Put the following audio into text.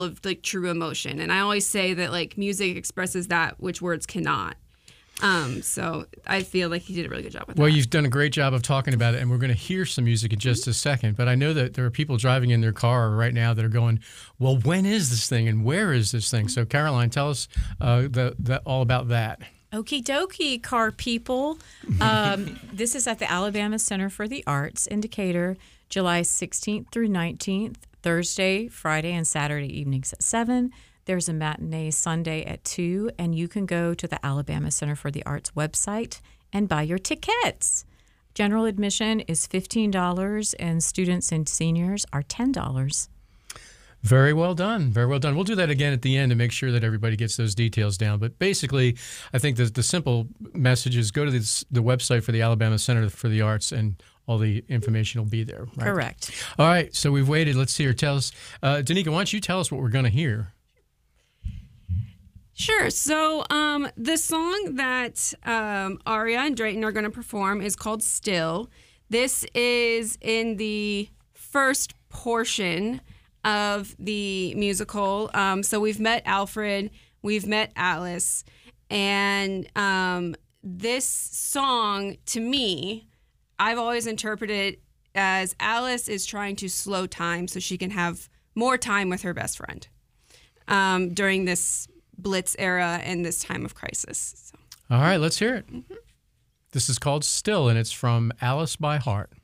of like true emotion. And I always say that like music expresses that which words cannot. So I feel like he did a really good job with that. Well, you've done a great job of talking about it, and we're going to hear some music in just a second. But I know that there are people driving in their car right now that are going, well, when is this thing and where is this thing? So Caroline, tell us all about that. Okie dokie, car people. This is at the Alabama Center for the Arts in Decatur, July 16th through 19th, Thursday, Friday, and Saturday evenings at 7. There's a matinee Sunday at 2, and you can go to the Alabama Center for the Arts website and buy your tickets. General admission is $15, and students and seniors are $10. Very well done. Very well done. We'll do that again at the end to make sure that everybody gets those details down. But basically, I think the simple message is go to the website for the Alabama Center for the Arts, and all the information will be there. Right? Correct. All right. So we've waited. Let's hear. Tell us, Danica, why don't you tell us what we're going to hear? Sure. So the song that Aria and Drayton are going to perform is called Still. This is in the first portion of the musical. So we've met Alfred, we've met Alice, and this song, to me, I've always interpreted it as Alice is trying to slow time so she can have more time with her best friend during this Blitz era and this time of crisis. So. All right, let's hear it. Mm-hmm. This is called Still, and it's from Alice by Heart.